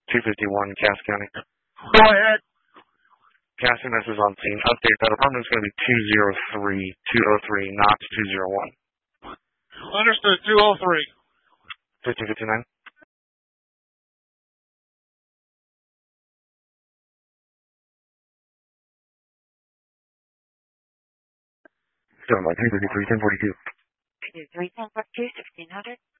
251, Cass County. Go ahead. Cass MS is on scene. Update that apartment is going to be 203, not 201. Understood, 203. 1559. By 333, 1042. 333, 1042, 1600.